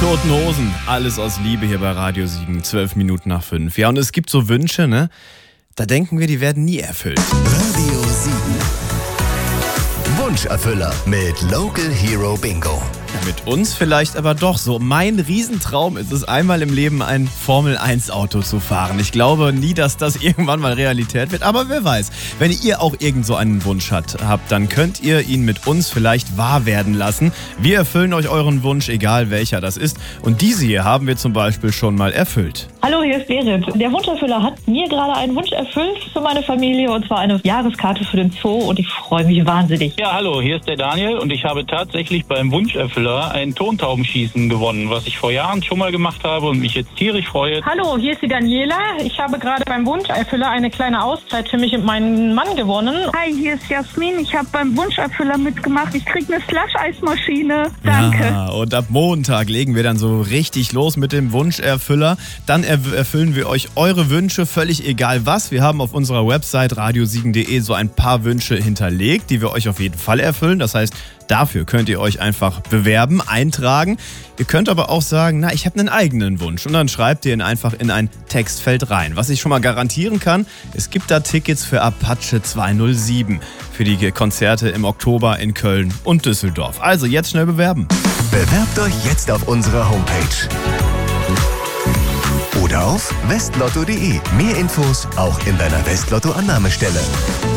Toten Hosen, alles aus Liebe hier bei Radio Siegen, 12 Minuten nach 5. Ja, und es gibt so Wünsche, ne? Da denken wir, die werden nie erfüllt. Radio Siegen. Wunscherfüller mit Local Hero Bingo. Ja, mit uns vielleicht aber doch so. Mein Riesentraum ist es, einmal im Leben ein Formel-1-Auto zu fahren. Ich glaube nie, dass das irgendwann mal Realität wird, aber wer weiß. Wenn ihr auch irgend so einen Wunsch habt, dann könnt ihr ihn mit uns vielleicht wahr werden lassen. Wir erfüllen euch euren Wunsch, egal welcher das ist. Und diese hier haben wir zum Beispiel schon mal erfüllt. Hallo, hier ist Berit. Der Wunscherfüller hat mir gerade einen Wunsch erfüllt für meine Familie, und zwar eine Jahreskarte für den Zoo, und ich freue mich wahnsinnig. Ja, hallo, hier ist der Daniel und ich habe tatsächlich beim Wunscherfüller ein Tontaubenschießen gewonnen, was ich vor Jahren schon mal gemacht habe und mich jetzt tierisch freue. Hallo, hier ist die Daniela. Ich habe gerade beim Wunscherfüller eine kleine Auszeit für mich und meinen Mann gewonnen. Hi, hier ist Jasmin. Ich habe beim Wunscherfüller mitgemacht. Ich kriege eine Slush-Eismaschine. Danke. Ja, und ab Montag legen wir dann so richtig los mit dem Wunscherfüller. Dann erfüllen wir euch eure Wünsche, völlig egal was. Wir haben auf unserer Website radiosiegen.de so ein paar Wünsche hinterlegt, die wir euch auf jeden Fall erfüllen. Das heißt, dafür könnt ihr euch einfach bewerben, eintragen. Ihr könnt aber auch sagen, ich habe einen eigenen Wunsch. Und dann schreibt ihr ihn einfach in ein Textfeld rein. Was ich schon mal garantieren kann, es gibt da Tickets für Apache 207 für die Konzerte im Oktober in Köln und Düsseldorf. Also jetzt schnell bewerben. Bewerbt euch jetzt auf unserer Homepage. Oder auf westlotto.de. Mehr Infos auch in deiner Westlotto-Annahmestelle.